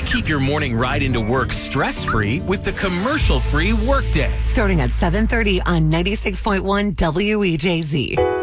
keep your morning ride into work stress-free with the commercial-free Workday. Starting at 7:30 on 96.1 WEJZ.